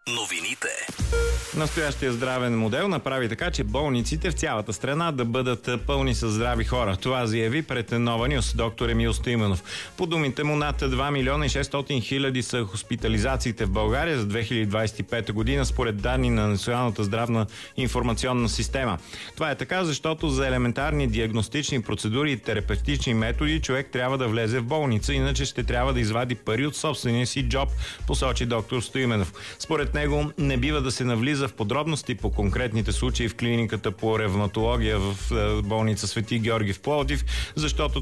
Новините. Настоящия здравен модел направи така, че болниците в цялата страна да бъдат пълни с здрави хора. Това заяви пред Нова Нюс доктор Емил Стоименов. По думите му, над 2 милиона и 600 хиляди са хоспитализациите в България за 2025 година, според данни на Националната здравна информационна система. Това е така, защото за елементарни диагностични процедури и терапевтични методи човек трябва да влезе в болница, иначе ще трябва да извади пари от собствения си джоб, посочи доктор Стоименов. Според него не бива да се навлиза в подробности по конкретните случаи в клиниката по ревматология в болница Свети Георги в Пловдив, защото